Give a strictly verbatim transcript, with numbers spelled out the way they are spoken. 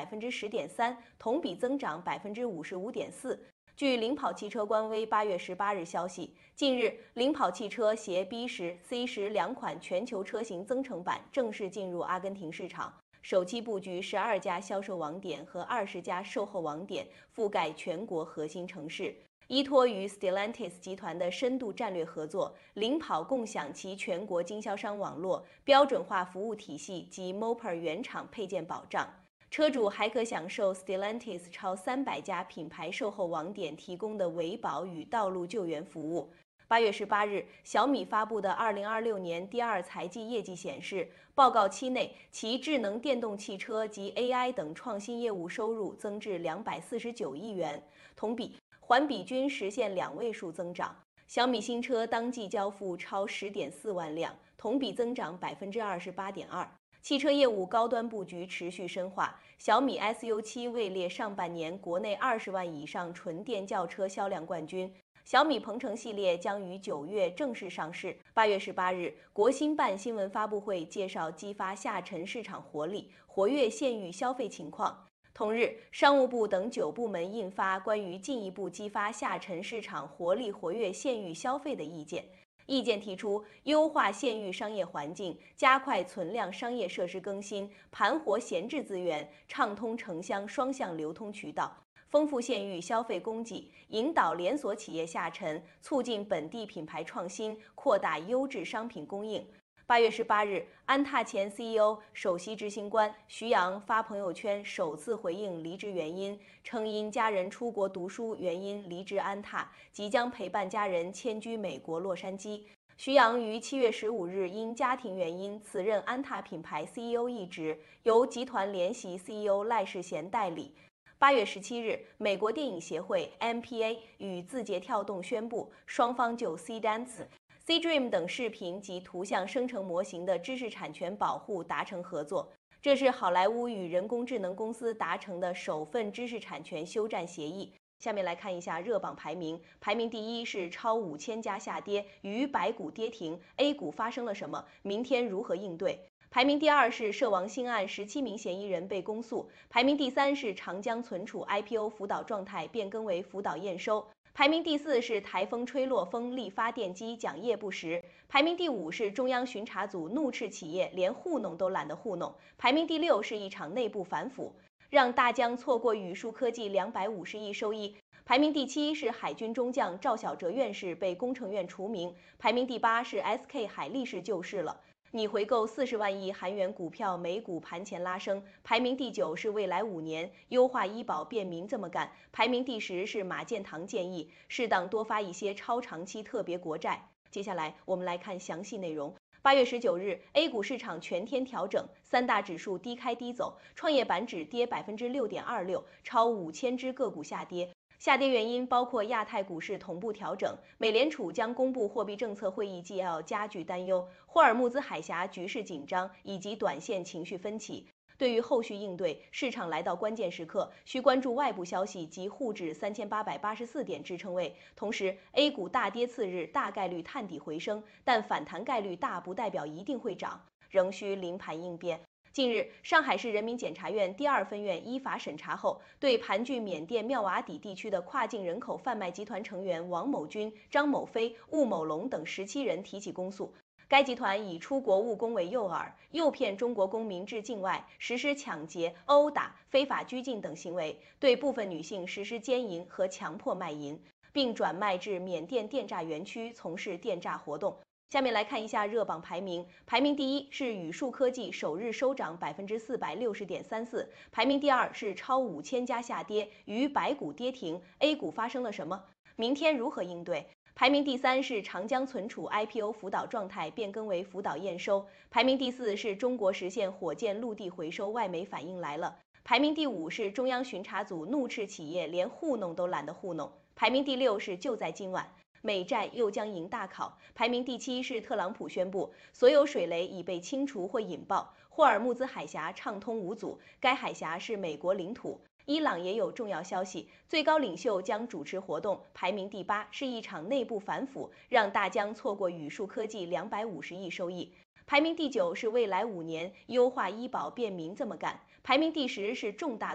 百分之十点三，同比增长百分之五十五点四。据领跑汽车官微八月十八日消息，近日，领跑汽车携 B 十、C 十两款全球车型增程版正式进入阿根廷市场，首期布局十二家销售网点和二十家售后网点，覆盖全国核心城市。依托于 Stellantis 集团的深度战略合作，领跑共享其全国经销商网络、标准化服务体系及 Mopar 原厂配件保障。车主还可享受 Stellantis 超三百家品牌售后网点提供的维保与道路救援服务。八月十八日，小米发布的二零二六年第二财季业绩显示，报告期内其智能电动汽车及 A I 等创新业务收入增至两百四十九亿元，同比环比均实现两位数增长。小米新车当季交付超十点四万辆，同比增长百分之二十八点二。汽车业务高端布局持续深化，小米 S U 七位列上半年国内二十万以上纯电轿车销量冠军。小米鹏程系列将于九月正式上市。八月十八日，国新办新闻发布会介绍激发下沉市场活力，活跃县域消费情况。同日，商务部等九部门印发关于进一步激发下沉市场活力、活跃县域消费的意见。意见提出，优化县域商业环境，加快存量商业设施更新，盘活闲置资源，畅通城乡双向流通渠道，丰富县域消费供给，引导连锁企业下沉，促进本地品牌创新，扩大优质商品供应。八月十八日，安踏前 C E O、首席执行官徐阳发朋友圈首次回应离职原因，称因家人出国读书原因离职安踏，即将陪伴家人迁居美国洛杉矶。徐阳于七月十五日因家庭原因辞任安踏品牌 C E O 一职，由集团联席 C E O 赖世贤代理。八月十七日，美国电影协会 M P A 与字节跳动宣布，双方就 C Dance、C-Dream 等视频及图像生成模型的知识产权保护达成合作。这是好莱坞与人工智能公司达成的首份知识产权休战协议。下面来看一下热榜排名，排名第一是超五千家下跌，逾百股跌停 ，A 股发生了什么？明天如何应对？排名第二是涉王新案，十七名嫌疑人被公诉。排名第三是长江存储 I P O 辅导状态变更为辅导验收。排名第四是台风吹落风力发电机讲业不实。排名第五是中央巡查组怒斥企业连糊弄都懒得糊弄。排名第六是一场内部反腐，让大疆错过宇树科技两百五十亿收益。排名第七是海军中将赵小哲院士被工程院除名。排名第八是 S K 海力士救市了。拟回购四十万亿韩元股票，美股盘前拉升。排名第九是未来五年优化医保便民这么干。排名第十是马建堂建议适当多发一些超长期特别国债。接下来我们来看详细内容。八月十九日 ，A 股市场全天调整，三大指数低开低走，创业板指跌百分之六点二六，超五千只个股下跌。下跌原因包括亚太股市同步调整，美联储将公布货币政策会议纪要加剧担忧，霍尔木兹海峡局势紧张以及短线情绪分歧。对于后续应对，市场来到关键时刻，需关注外部消息及沪指三千八百八十四点支撑位。同时 ，A 股大跌次日大概率探底回升，但反弹概率大不代表一定会涨，仍需临盘应变。近日，上海市人民检察院第二分院依法审查后，对盘踞缅甸妙瓦底地区的跨境人口贩卖集团成员王某军、张某飞、务某龙等十七人提起公诉。该集团以出国务工为诱饵，诱骗中国公民至境外，实施抢劫、殴打、非法拘禁等行为，对部分女性实施奸淫和强迫卖淫，并转卖至缅甸电诈园区从事电诈活动。下面来看一下热榜排名，排名第一是宇树科技，首日收涨百分之四百六十点三四。排名第二是超五千家下跌，逾百股跌停 ，A 股发生了什么？明天如何应对？排名第三是长江存储 I P O 辅导状态变更为辅导验收。排名第四是中国实现火箭陆地回收，外媒反应来了。排名第五是中央巡查组怒斥企业连糊弄都懒得糊弄。排名第六是就在今晚。美债又将迎大考。排名第七是特朗普宣布，所有水雷已被清除或引爆，霍尔木兹海峡畅通无阻，该海峡是美国领土。伊朗也有重要消息，最高领袖将主持活动。排名第八是一场内部反腐，让大疆错过宇树科技两百五十亿收益。排名第九是未来五年优化医保便民这么干。排名第十是重大